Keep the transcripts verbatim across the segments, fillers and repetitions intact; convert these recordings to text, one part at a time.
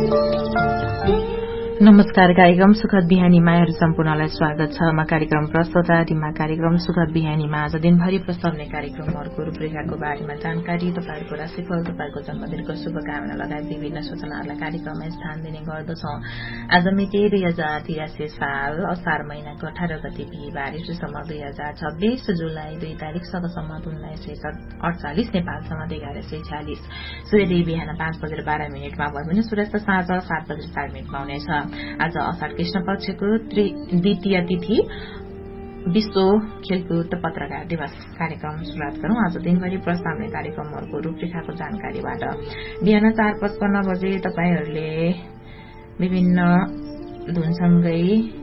नमस्कार। कार्यक्रम सुखद बिहानीमा यहाँहरू सम्पूर्णलाई स्वागत छ। म कार्यक्रम प्रस्तोता दिमा। कार्यक्रम सुखद बिहानीमा आज दिनभरि प्रस्तावने कार्यक्रमहरूको रूपरेखाको बारेमा जानकारी, तपाईहरूको राशिफल, तपाईको जन्मदिनको शुभकामना लगायत विभिन्न सूचनाहरूलाई कार्यक्रममा स्थान दिने गर्दछौं। आज मिति दुई हजार तिरासी साल असार महिनाको अठार गते बिहिबार, ईस्वीसम्म दुई हजार छब्बीस जुलाई दुई तारीक सदसम्म उन्नाइस सय अडचालिस, नेपालसम्म एघार सय छ्यालिस। सूर्यदेवी बिहान पाँच बजेर बाह्र मिनटमा भयो भने सूर्यास्त साँझ सात बजेर चार मिनटमा हुनेछ। आज असार कृष्ण पक्षको द्वितीय तिथि, विश्व खेलकुद पत्रकार दिवस। कार्यक्रम शुरूआत गरौं आज दिनभरि प्रस्तावने कार्यक्रमहरूको रूपरेखाको जानकारीबाट। बिहान चार पचपन्न बजे तपाईहरूले विभिन्न धुनसँगै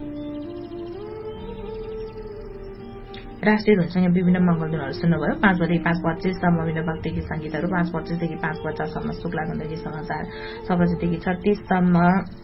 राष्ट्रिय धुनसँगै विभिन्न मंगल धुनहरू सुन्नुभयो। पाँच बजेदेखि पाँच पच्चीससम्म विभिन्न भक्ति गीत संगीतहरू, पाँच पच्चीसदेखि पाँच पचाससम्म शुक्ला गण्डकी समाचार, छ बजेदेखि छत्तीससम्म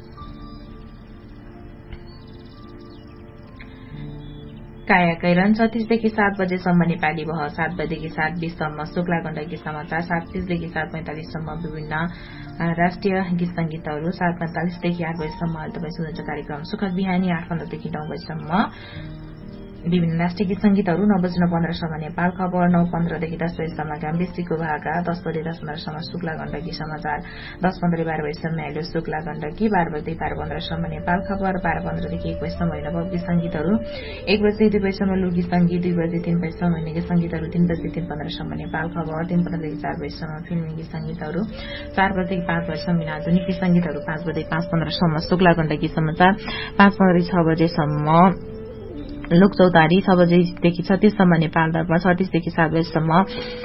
काया कैरन, छत्तीसदेखि सात बजेसम्म नेपाली बह, सात बजेदेखि सात बीससम्म शुक्ला गण्डकी समाचार, सात तीसदेखि सात पैंतालिससम्म विभिन्न राष्ट्रिय गीत संगीतहरू, सात पैंतालिसदेखि आठ बजेसम्म अहिले तपाईँ सुन्नुहुन्छ कार्यक्रम सुखद बिहानी, आठ पन्ध्रदेखि नौ बजेसम्म विभिन्न राष्ट्रिय गीत संगीतहरू, नौ बजी पन्ध्रसम्म नेपाल खबर, नौ पन्ध्रदेखि दस बजेसम्म घामबेसीको भाका, दस बजे दस पन्ध्रसम्म शुक्ला गण्डकी समाचार, दस पन्ध्र बाह्र बजेसम्म हेलो शुक्ला गण्डकी, बाह्र बजेदेखि बाह्र पन्ध्रसम्म नेपाल खबर, बाह्र पन्ध्रदेखि एक बजेसम्म होइन गीत संगीतहरू, एक बजेदेखि दुई बजेसम्म लोकगीत संगीत, दुई बजे तीन बजेसम्म होइन गीत संगीतहरू, तीन बजे तीन पन्ध्रसम्म नेपाल खबर, तीन पन्ध्रदेखि चार बजेसम्म फिल्मी गीत संगीतहरू, चार बजेदेखि पाँच बजेसम्म आधुनिक गीत संगीतहरू, पाँच बजेदेखि पाँच पन्ध्रसम्म शुक्ला गण्डकी समाचार, पाँच पन्ध्रदेखि छ बजेसम्म लोक चौतारी, छ बजेदेखि छत्तीससम्म नेपाल दर्पण, छत्तीसदेखि सात बजेसम्म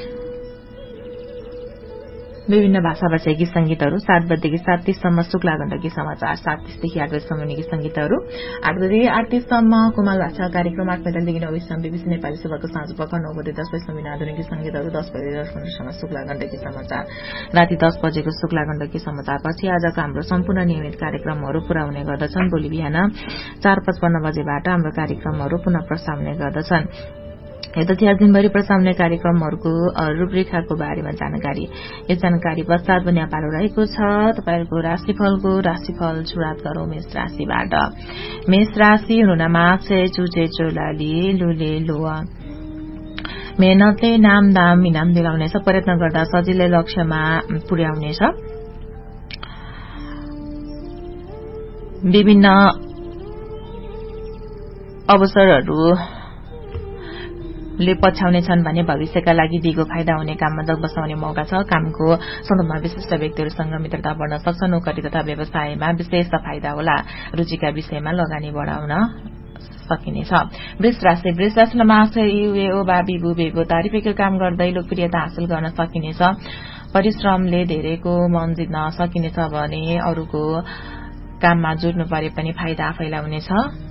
विभिन्न भाषा भाषा गीत संगीतहरू, सात बजेदेखि सात तीससम्म शुक्ला गण्डकी समाचार, सात तीसदेखि आठ बजेसम्म गीत संगीतहरू, आठ बजेदेखि आठ तीससम्म कोमल भाषा कार्यक्रम, आठ पैंतालिसदेखि नौ बजेसम्म बीबीसी नेपाली सेवाको साँझ पख, नौ बजे दस बजेसम्म आधुनिक गीत संगीतहरू, दस बजे दस पन्ध्रसम्म शुक्ला गण्डकी समाचार, राति दस बजेको शुक्ला गण्डकी समाचारपछि आजको हाम्रो सम्पूर्ण नियमित कार्यक्रमहरू पूरा हुने गर्दछन्। भोलि बिहान चार पचपन्न बजेबाट हाम्रो कार्यक्रमहरू पुनः प्रसारण हुने गर्दछन्। यद्यपि आज दिनभरि प्रसारण कार्यक्रमहरूको रूपरेखाको बारेमा जानकारी, यो जानकारी पश्चात पनि पालो रहेको छ। तपाईहरूको राशिफलको राशिफल सुरुवात गरौं मेष राशिबाट। मेष राशि हुनुहुन माछे चुचे चोलाली लुले लुवा, मेहनतले नाम दाम इनाम दिलाउनेछ, प्रयत्न गर्दा सजिलै लक्ष्यमा पुर्याउनेछ। विभिन्न अवसरहरू ले पछ्याउने छन् भने भविष्यका लागि दिगो फाइदा हुने काममा जग बसाउने मौका छ। कामको सन्दर्भमा विशिष्ट व्यक्तिहरूसँग मित्रता बढ्न सक्छ। नोकरी तथा व्यवसायमा विशेष फाइदा होला। रुचिका विषयमा लगानी बढाउन सकिनेछ। वृष राशि वृष राशिमा मार्क्स युएओ बाबी बुबेको तारिफेको काम गर्दै लोकप्रियता हासिल गर्न सकिनेछ। परिश्रमले धेरैको मन जित्न सकिनेछ भने अरूको काममा जुट्नु परे पनि फाइदा आफैलाई हुनेछ।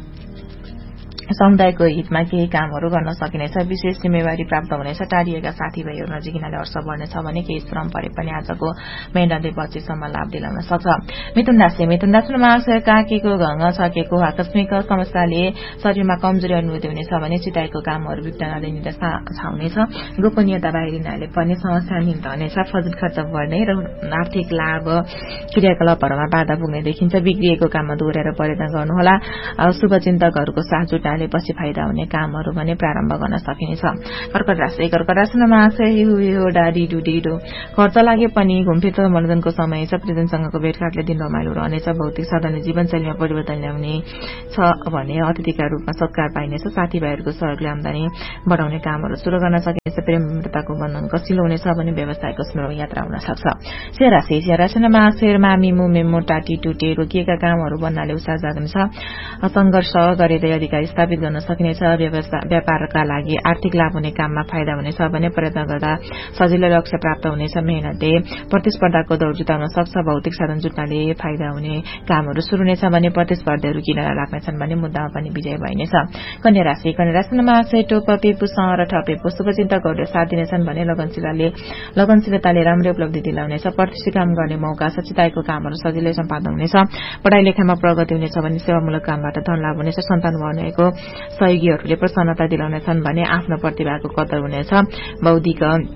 समुदायको हितमा केही कामहरू गर्न सकिनेछ। विशेष जिम्मेवारी प्राप्त हुनेछ। टाढिएका साथीभाइहरू नजिकिनाले हर्ष बढ्नेछ भने केही श्रम परे पनि आजको मेहनतले पछिसम्म लाभ दिलाउन सक्छ। मिथुन राशि मिथुन राशिमा मार्क्स काकीको घङ सकेको आकस्मिक समस्याले शरीरमा कमजोरी अनुभूति हुनेछ भने चिताएको कामहरू विघ्नले निरसा छाउनेछ। गोपनीयता बाहिरिनाले पर्ने समस्या निम्ताउनेछ। फजिल खर्च बढ्ने र आर्थिक लाभ क्रियाकलापहरूमा बाधा पुग्ने देखिन्छ। बिग्रिएको काममा दोहोर्याएर प्रयत्न गर्नुहोला। शुभचिन्तकहरूको साथ जुटाउने पछि फाइदा हुने कामहरू भने प्रारम्भ गर्न सकिनेछ। कर्कट राशि कर्कट राशिमा मार्क्स हिउ डाडी डुडिडो खर्च लागे पनि घुमफिर मनोरञ्जनको समय छ। प्रियजनसँगको भेटघाटले दिन रमाइलो रहनेछ। भौतिक साधनले जीवनशैलीमा परिवर्तन ल्याउने छ भने अतिथिका रूपमा सत्कार पाइनेछ। साथीभाइहरूको सहयोगले आमदानी बढाउने कामहरू शुरू गर्न सकिनेछ। प्रेम मित्रताको बन्धन कसिलो हुनेछ भने व्यवसायको स्मरण यात्रा हुन सक्छ। शेयर राशि शेयर राशिमा मार्क्स मामी मुमे मोटा टिटुटे रोकिएका कामहरू बन्नाले उत्साह जाग्नेछ। संघर्ष गरेर अधिकारी स्थापित गर्न सकिनेछ। व्यापारका लागि आर्थिक लाभ हुने काममा फाइदा हुनेछ भने प्रयत्न गर्दा सजिलै लक्ष्य प्राप्त हुनेछ। मेहनतले प्रतिस्पर्धाको दौड जुटाउन सक्छ। भौतिक साधन जुट्नाले फाइदा हुने कामहरू शुरू हुनेछ भने प्रतिस्पर्धीहरू किनेर राख्नेछन् भने मुद्दामा पनि विजय भइनेछ। कन्या राशि कन्या राशिमा टोप पेपु र ठपेपु शुभचिन्तकहरूले साथ दिनेछन् भने लगनशीलताले लगनशीलताले राम्रो उपलब्धि दिलाउनेछ। प्रतिष्ठित काम गर्ने मौका छ। चिताएको कामहरू सजिलै सम्पादन हुनेछ। पढाइ लेखाइमा प्रगति हुनेछ भने सेवामूलक कामबाट धन लाभ हुनेछ। सन्तान भएको सहयोगीहरूले प्रसन्नता दिलाउनेछन् भने आफ्नो प्रतिभाको कदर हुनेछ। बौद्धिक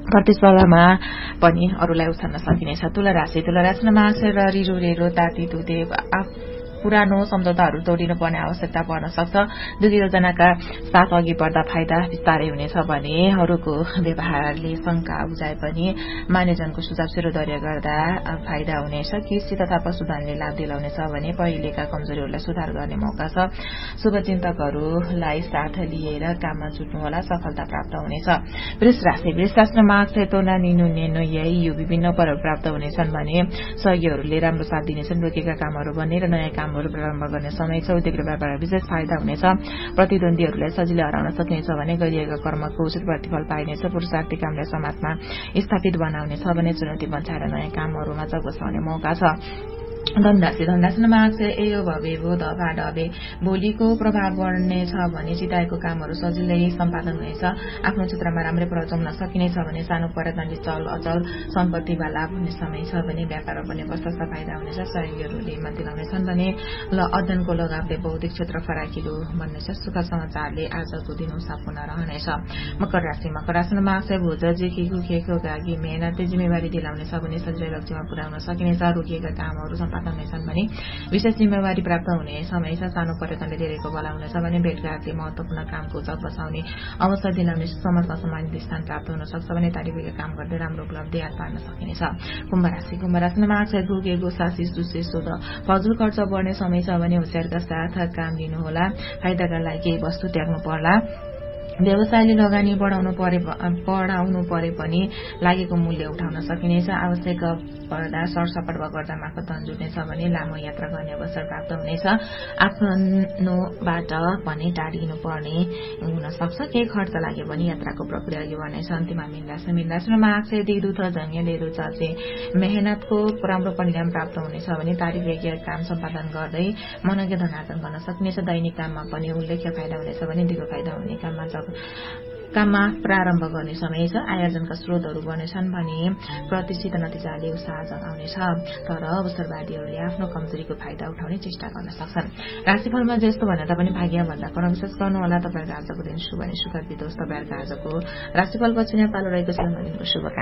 प्रतिस्पर्धामा पनि अरूलाई उछाल्न सकिनेछ। तुला राशि तुला राशिमा मार्क्स र रिरो रेरो ताती तुते पुरानो सम्झौताहरू तोडिनु पर्ने आवश्यकता पर्न सक्छ। दुई योजनाका साथ अघि बढ्दा फाइदा विस्तारै हुनेछ भने अरूको व्यवहारले शंका उब्जाए पनि मानिसजनको सुझाव शिरोधर्य गर्दा फाइदा हुनेछ। कृषि तथा पशुधनले लाभ दिलाउनेछ भने पहिलेका कमजोरीहरूलाई सुधार गर्ने मौका छ। शुभचिन्तकहरूलाई साथ लिएर काममा जुट्नुहोला, सफलता प्राप्त हुनेछ। वृष राशि वृष राशिमा मार्क्स तोला निनु नेनो यही यो विभिन्न फलहरू प्राप्त हुनेछन् भने सहयोगीहरूले राम्रो साथ दिनेछन्। रोकेका कामहरू बन्ने र नयाँ काम प्रारम्भ गर्ने समय छ। उद्योग र व्यापारमा विशेष फाइदा हुनेछ। प्रतिद्वन्दीहरूलाई सजिलै हराउन सकिनेछ भने गरिएका कर्मको उचित प्रतिफल पाइनेछ। पुरुषार्थी कामलाई समाजमा स्थापित बनाउनेछ भने चुनौती बन्छाएर नयाँ कामहरूमा जग बसाउने मौका छ। धनराशि धनराशिमा मार्क्स एयो भवे भो दभा डबे भोलिको प्रभाव बढ्नेछ भने चिताएको कामहरू सजिलै सम्पादन हुनेछ। आफ्नो क्षेत्रमा राम्रै प्रचाउन सकिनेछ भने सानो पर्यटनले चल अचल सम्पत्तिमा लाभ हुने समय छ भने व्यापारमा पनि प्रशस्त फाइदा हुनेछ। सहयोगीहरूले मन दिलाउनेछन् भने ल अध्ययनको लगावले बौद्धिक क्षेत्र फराकिलो बन्नेछ। सुख समाचारले आजको दिन उत्साहपूर्ण रहनेछ। मकर राशि मकर राशिमा मार्क्स भोज जेकीको खेको गागी मेहनत जिम्मेवारी दिलाउनेछ भने सजिलै लक्ष्यमा पुर्याउन सकिनेछ। रोकिएका कामहरू सम्पादन हुनेछन् भने विशेष जिम्मेवारी प्राप्त हुने समय छ। सानो पर्यटनले धेरैको बला हुनेछ भने भेटघाटले महत्वपूर्ण कामको जग बसाउने अवसर दिलाउने समाजमा सम्मानित स्थान प्राप्त हुन सक्छ भने तारिफका काम गर्दै राम्रो उपलब्धि याद पार्न सकिनेछ। कुम्भ राशि कुम्भ राशिमा मार्क्स गुगेको सासिस दुसे सोध फजुल खर्च बढ्ने समय छ भने होशियारका साथ काम लिनुहोला। फाइदाका लागि केही वस्तु त्याग्नु पर्ला। व्यवसायले लगानी बढाउनु परे बढाउनु परे पनि लागेको मूल्य उठाउन सकिनेछ। आवश्यक पर्दा सरसपट गर्दा मार्फत धन जुट्नेछ भने लामो यात्रा गर्ने अवसर प्राप्त हुनेछ। आफ्नोबाट पनि टाढिनु पर्ने हुन सक्छ। केही खर्च लाग्यो भने यात्राको प्रक्रिया अघि बढ्नेछ। अन्तिममा मीन राशि मीन राशिमा मार्क्स दिदु थ जङ्गे लेदु चाचे मेहनतको राम्रो परिणाम प्राप्त हुनेछ भने तारिफकीय काम सम्पादन गर्दै मनज्ञ धनार्जन गर्न सकिनेछ। दैनिक काममा पनि उल्लेख्य फाइदा हुनेछ भने दिगो फाइदा हुने काममा काममा प्रारम्भ गर्ने समय छ। आयोजनका स्रोतहरू बनेछन् भने प्रतिष्ठित नतिजाले उत्साह जगाउनेछ। तर अवसरवादीहरूले आफ्नो कमजोरीको फाइदा उठाउने चेष्टा गर्न सक्छन्। राशिफलमा जस्तो भने तापनि भाग्य भन्दा पर विशेष गर्नुहोला। तपाईँहरूको आजको दिन शुभ अनि सुखद बितोस्। तपाईँहरूको आजको राशिफल पछि नेपाल रहेको छ। शुभकामना।